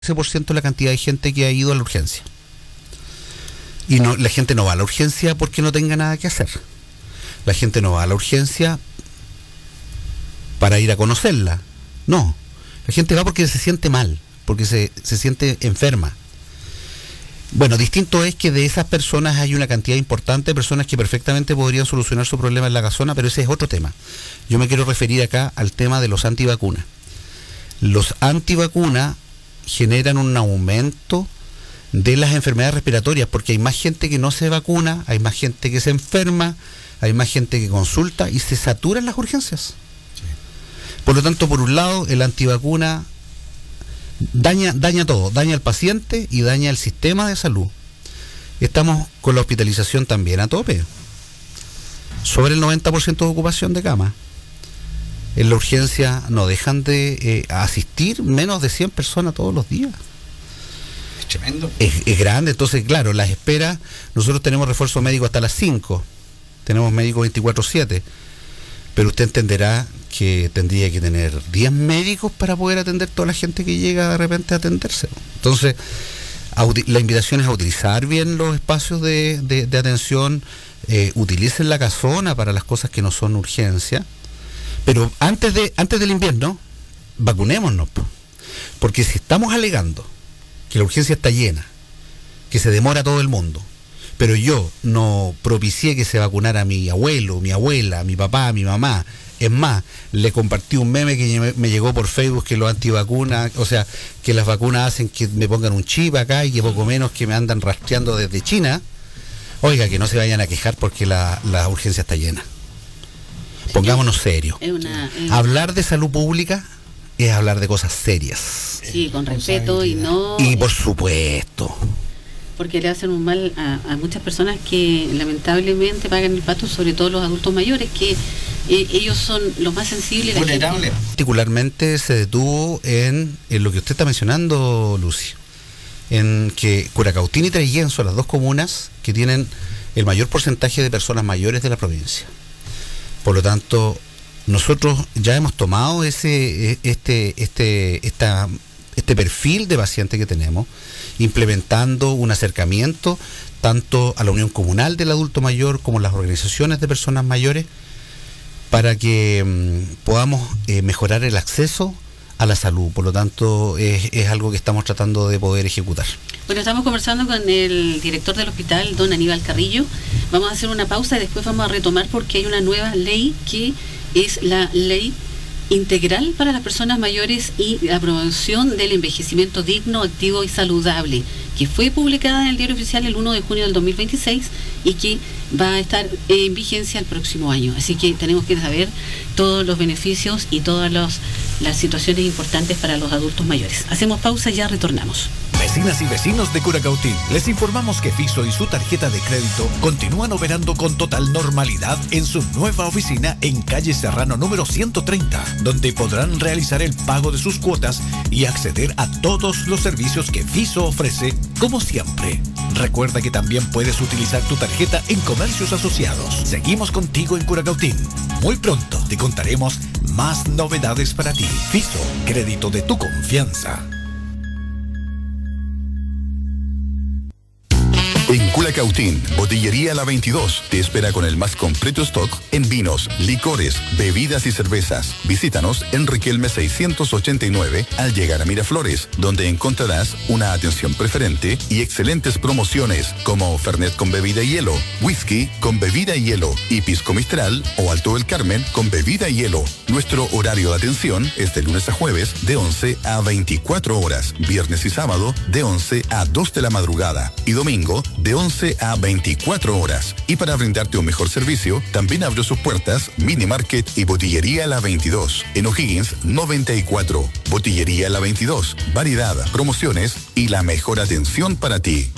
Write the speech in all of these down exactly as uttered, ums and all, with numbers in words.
quince por ciento de la cantidad de gente que ha ido a la urgencia. Y no, la gente no va a la urgencia porque no tenga nada que hacer. La gente no va a la urgencia para ir a conocerla. No. La gente va porque se siente mal, porque se, se siente enferma. Bueno, distinto es que de esas personas hay una cantidad importante de personas que perfectamente podrían solucionar su problema en la casona, pero ese es otro tema. Yo me quiero referir acá al tema de los antivacunas. Los antivacunas generan un aumento de las enfermedades respiratorias, porque hay más gente que no se vacuna, hay más gente que se enferma, hay más gente que consulta y se saturan las urgencias. Sí. Por lo tanto, por un lado, el antivacuna daña, daña todo, daña al paciente y daña el sistema de salud. Estamos con la hospitalización también a tope, sobre el noventa por ciento de ocupación de cama. En la urgencia no dejan de eh, asistir menos de cien personas todos los días. Es tremendo. Es, es grande, entonces claro, las esperas, nosotros tenemos refuerzo médico hasta las cinco, tenemos médicos veinticuatro siete, pero usted entenderá que tendría que tener diez médicos para poder atender toda la gente que llega de repente a atenderse. Entonces, la invitación es a utilizar bien los espacios de, de, de atención, eh, utilicen la casona para las cosas que no son urgencia. Pero antes de antes del invierno, vacunémonos, porque si estamos alegando que la urgencia está llena, que se demora todo el mundo, pero yo no propicié que se vacunara a mi abuelo, mi abuela, mi papá, mi mamá, es más, le compartí un meme que me llegó por Facebook que los antivacunas, o sea, que las vacunas hacen que me pongan un chip acá y que poco menos que me andan rastreando desde China. Oiga, que no se vayan a quejar porque la, la urgencia está llena. Pongámonos serios. Hablar de salud pública es hablar de cosas serias. Sí, con respeto y no... Y por supuesto. Porque le hacen un mal a, a muchas personas que lamentablemente pagan el pato, sobre todo los adultos mayores, que eh, ellos son los más sensibles. Vulnerables. Particularmente se detuvo en, en lo que usted está mencionando, Lucy, en que Curacautín y Traillén son las dos comunas que tienen el mayor porcentaje de personas mayores de la provincia. Por lo tanto, nosotros ya hemos tomado ese este este esta, este perfil de paciente que tenemos, implementando un acercamiento tanto a la Unión Comunal del Adulto Mayor como a las organizaciones de personas mayores para que mmm, podamos eh, mejorar el acceso a la salud. Por lo tanto, es, es algo que estamos tratando de poder ejecutar. Bueno, estamos conversando con el director del hospital, don Aníbal Carrillo. Vamos a hacer una pausa y después vamos a retomar porque hay una nueva ley que es la ley integral para las personas mayores y la promoción del envejecimiento digno, activo y saludable, que fue publicada en el Diario Oficial el uno de junio del dos mil veintiséis y que va a estar en vigencia el próximo año. Así que tenemos que saber todos los beneficios y todas los, las situaciones importantes para los adultos mayores. Hacemos pausa y ya retornamos. Vecinas y vecinos de Curacautín, les informamos que Fiso y su tarjeta de crédito continúan operando con total normalidad en su nueva oficina en calle Serrano número ciento treinta, donde podrán realizar el pago de sus cuotas y acceder a todos los servicios que Fiso ofrece, como siempre. Recuerda que también puedes utilizar tu tarjeta en comercios asociados. Seguimos contigo en Curacautín. Muy pronto te contaremos más novedades para ti. Fiso, crédito de tu confianza. En Curacautín, Botillería La veintidós te espera con el más completo stock en vinos, licores, bebidas y cervezas. Visítanos en Riquelme seiscientos ochenta y nueve al llegar a Miraflores, donde encontrarás una atención preferente y excelentes promociones como Fernet con bebida y hielo, whisky con bebida y hielo y Pisco Mistral o Alto del Carmen con bebida y hielo. Nuestro horario de atención es de lunes a jueves de once a veinticuatro horas, viernes y sábado de once a dos de la madrugada y domingo de once a veinticuatro horas. Y para brindarte un mejor servicio, también abrió sus puertas Mini Market y Botillería La veintidós en O'Higgins noventa y cuatro. Botillería La veintidós, variedad, promociones y la mejor atención para ti.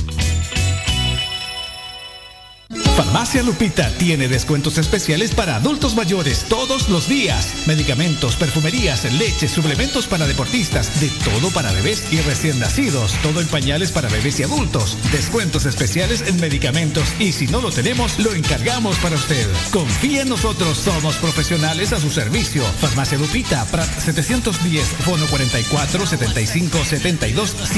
Farmacia Lupita tiene descuentos especiales para adultos mayores todos los días. Medicamentos, perfumerías, leche, suplementos para deportistas, de todo para bebés y recién nacidos. Todo en pañales para bebés y adultos. Descuentos especiales en medicamentos y si no lo tenemos, lo encargamos para usted. Confíe en nosotros, somos profesionales a su servicio. Farmacia Lupita, Prat setecientos diez, fono cuarenta y cuatro, setenta y cinco, setenta y dos.